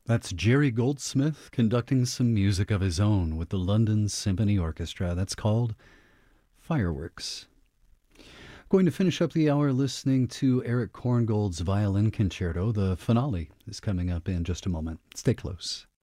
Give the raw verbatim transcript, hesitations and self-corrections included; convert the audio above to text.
That's Jerry Goldsmith conducting some music of his own with the London Symphony Orchestra. That's called Fireworks. Going to finish up the hour listening to Eric Korngold's Violin Concerto. The finale is coming up in just a moment. Stay close.